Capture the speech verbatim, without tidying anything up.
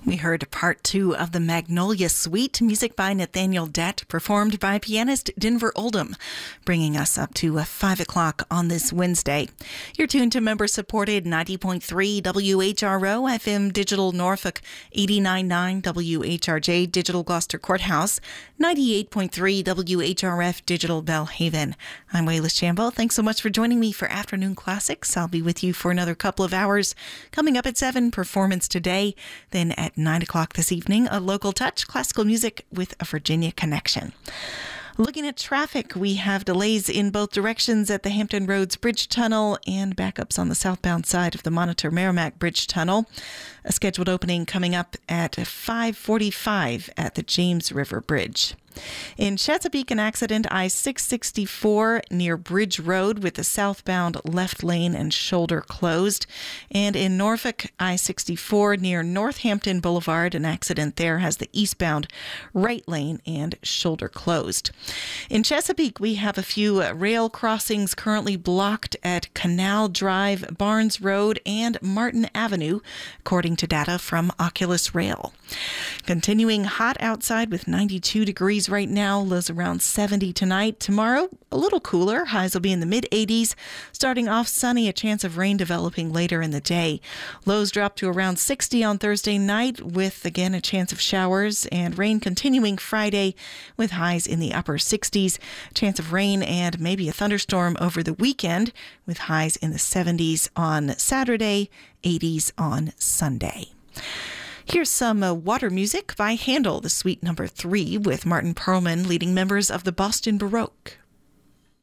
We heard part two of the Magnolia Suite, music by Nathaniel Dett, performed by pianist Denver Oldham, bringing us up to five o'clock on this Wednesday. You're tuned to member-supported ninety point three W H R O F M Digital Norfolk, eighty-nine point nine W H R J Digital Gloucester Courthouse, ninety-eight point three W H R F Digital Bellhaven. I'm Waylis Chambo. Thanks so much for joining me for Afternoon Classics. I'll be with you for another couple of hours. Coming up at seven, Performance Today. Then at nine o'clock this evening, a local touch, classical music with a Virginia connection. Looking at traffic, we have delays in both directions at the Hampton Roads Bridge Tunnel and backups on the southbound side of the Monitor Merrimack Bridge Tunnel. A scheduled opening coming up at five forty-five at the James River Bridge. In Chesapeake, an accident, I six sixty-four near Bridge Road with the southbound left lane and shoulder closed. And in Norfolk, I sixty-four near Northampton Boulevard, an accident there has the eastbound right lane and shoulder closed. In Chesapeake, we have a few rail crossings currently blocked at Canal Drive, Barnes Road, and Martin Avenue, according to data from Oculus Rail. Continuing hot outside with ninety-two degrees right now, lows around seventy tonight. Tomorrow, a little cooler. Highs will be in the mid eighties. Starting off sunny, a chance of rain developing later in the day. Lows drop to around sixty on Thursday night with, again, a chance of showers and rain continuing Friday with highs in the upper sixties. Chance of rain and maybe a thunderstorm over the weekend with highs in the seventies on Saturday, eighties on Sunday. Here's some uh, water music by Handel, the suite number three, with Martin Perlman leading members of the Boston Baroque.